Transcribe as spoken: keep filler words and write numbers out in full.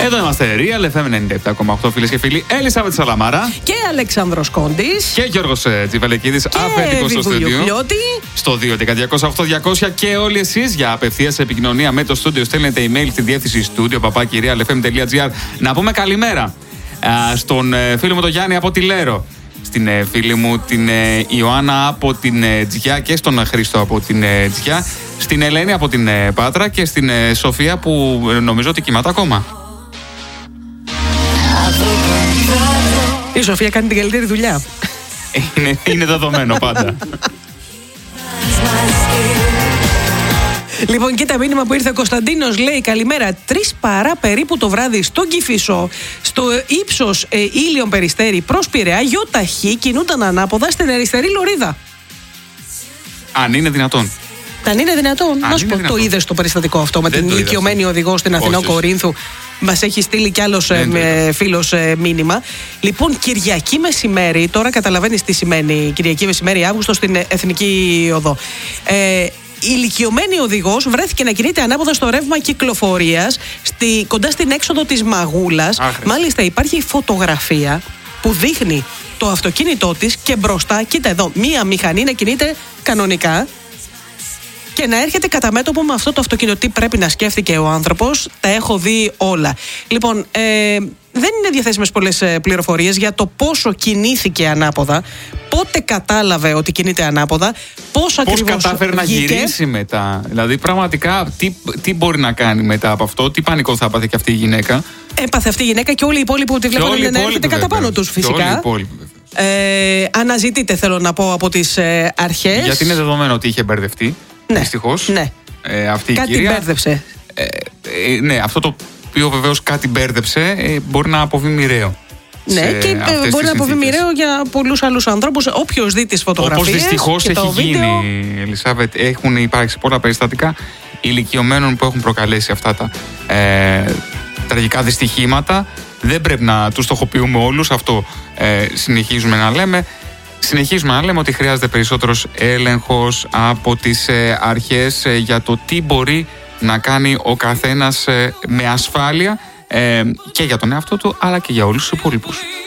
Εδώ είμαστε, Real εφ εμ ενενήντα επτά κόμμα οκτώ, φίλες και φίλοι. Ελισάβετ Σαλαμάρα. Και Αλέξανδρος Κόντης. Και Γιώργος Τσιβαλεκίδης, αφεντικός στο στούντιο. Στο δύο έντεκα διακόσια οκτώ διακόσια. Και όλοι εσείς για απευθείας επικοινωνία με το στούντιο στέλνετε email στη διεύθυνση στούντιο παπάκι real εφ εμ τελεία τζι άρ. Να πούμε καλημέρα α, στον ε, φίλο μου τον Γιάννη από τη Λέρο. Στην ε, φίλη μου την ε, Ιωάννα από την ε, Τζιά και στον Χρήστο από την ε, Τζιά. Στην Ελένη από την ε, Πάτρα και στην ε, Σοφία που ε, νομίζω ότι κοιμάται ακόμα. Η Σοφία κάνει την καλύτερη δουλειά. Είναι, είναι δεδομένο πάντα. Λοιπόν, κοίτα μήνυμα που ήρθε ο Κωνσταντίνος, λέει καλημέρα. Τρεις παρά περίπου το βράδυ στον Κηφισό, στο ύψος ε, Ήλιον Περιστέρι προς Πειραιά, γιοταχή κινούνταν ανάποδα στην αριστερή λωρίδα. Αν είναι δυνατόν. Αν είναι δυνατόν, να σου πω, το είδες το περιστατικό αυτό με Δεν την ηλικιωμένη οδηγό στην Αθηνό Κορίνθου. Μας έχει στείλει κι άλλος ε, φίλος ε, μήνυμα. Λοιπόν, Κυριακή μεσημέρι, τώρα καταλαβαίνεις τι σημαίνει Κυριακή μεσημέρι Αύγουστο στην Εθνική Οδό. Ε, Η ηλικιωμένη οδηγός βρέθηκε να κινείται ανάποδα στο ρεύμα κυκλοφορίας στη, κοντά στην έξοδο της Μαγούλας. Άχρης. Μάλιστα υπάρχει φωτογραφία που δείχνει το αυτοκίνητό της και μπροστά, κοίτα εδώ, μία μηχανή να κινείται κανονικά και να έρχεται κατά μέτωπο με αυτό το αυτοκίνητο. Τι πρέπει να σκέφτηκε ο άνθρωπος, τα έχω δει όλα. Λοιπόν, ε, δεν είναι διαθέσιμες πολλές πληροφορίες για το πόσο κινήθηκε ανάποδα, πότε κατάλαβε ότι κινείται ανάποδα, πώς ακριβώς Πώς κατάφερε να γυρίσει μετά. Δηλαδή, πραγματικά, τι, τι μπορεί να κάνει μετά από αυτό, τι πανικό θα έπαθε και αυτή η γυναίκα. Έπαθε αυτή η γυναίκα και όλοι οι υπόλοιποι που τη βλέπουν να έρχεται κατά πάνω τους, φυσικά. Ε, αναζητείτε, θέλω να πω, από τις ε, αρχές. Γιατί είναι δεδομένο ότι είχε μπερδευτεί. Ναι, δυστυχώς. Ναι. Ε, αυτή κάτι η κυρία. μπέρδεψε. Ε, ε, ναι, αυτό το οποίο βεβαίως κάτι μπέρδεψε ε, μπορεί να αποβεί μοιραίο. Ναι, και μπορεί να αποβεί μοιραίο για πολλούς άλλους ανθρώπους. Όποιος δει τις φωτογραφίες. Όπως δυστυχώς έχει βίντεο... γίνει, Ελισάβετ, έχουν υπάρξει πολλά περιστατικά ηλικιωμένων που έχουν προκαλέσει αυτά τα ε, τραγικά δυστυχήματα. Δεν πρέπει να τους στοχοποιούμε όλους. Αυτό ε, συνεχίζουμε να λέμε. Συνεχίζουμε να λέμε ότι χρειάζεται περισσότερος έλεγχος από τις ε, αρχές ε, για το τι μπορεί να κάνει ο καθένας ε, με ασφάλεια ε, και για τον εαυτό του αλλά και για όλους τους υπόλοιπους.